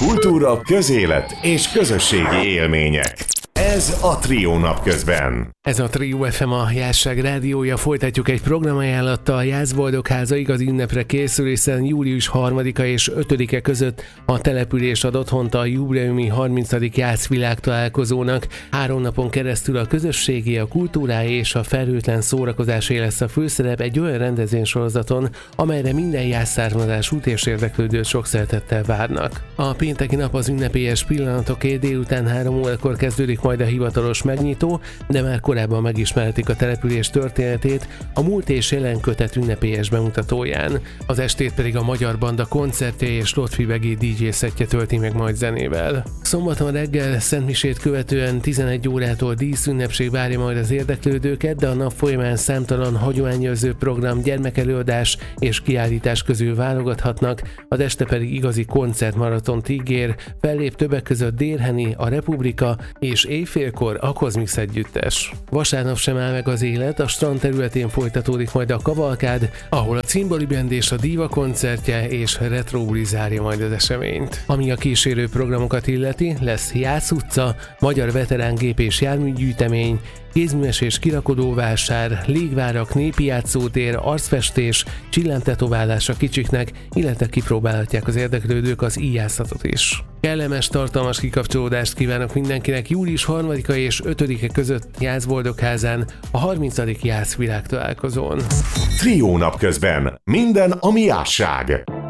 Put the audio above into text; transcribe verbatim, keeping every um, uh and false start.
Kultúra, közélet és közösségi élmények. Ez a Trió napközben. Ez a Trió ef em, a Jászság rádiója. Folytatjuk egy programajánlattal. A Jászboldogháza igazi ünnepre készül, hiszen július harmadika és ötödike között a település ad otthont a jubileumi harmincadik Jász világtalálkozónak. Három napon keresztül a közösségi, a kultúrája és a felhőtlen szórakozásé lesz a főszerep egy olyan rendezvénysorozaton, amelyre minden jász származású és érdeklődőt sok szeretettel várnak. A pénteki nap az ünnepélyes pillanatoké, délután három órakor kezdődik majd a hivatalos megnyitó, de már korábban megismerhetik a település történetét a múlt és jelen kötet ünnepélyes bemutatóján. Az estét pedig a Magyar Banda koncertje és Lotfi Begé dé dzsé szettje tölti meg majd zenével. Szombaton reggel szentmisét követően tizenegy órától díszünnepség várja majd az érdeklődőket, de a nap folyamán számtalan hagyományőrző program, gyermekelőadás és kiállítás közül válogathatnak, az este pedig igazi koncertmaratont ígér, fellép többek között Dérheni, a Republika és éjfélkor a Kozmix együttes. Vasárnap sem áll meg az élet, a strand területén folytatódik majd a kavalkád, ahol a Cimbali Band és a Diva koncertje és Retro Buli zárja majd az eseményt. Ami a kísérő programokat illeti, lesz Jász utca, magyar veterán gép és járműgyűjtemény, kézműves és kirakodóvásár, légvárak, népi játszótér, arcfestés, csillántetoválás a kicsiknek, illetve kipróbálhatják az érdeklődők az íjászatot is. Kellemes, tartalmas kikapcsolódást kívánok mindenkinek július harmadika és ötödike között Jászboldogházán a harmincadik Jász világtalálkozón. Trió napközben. Minden, ami Jászság.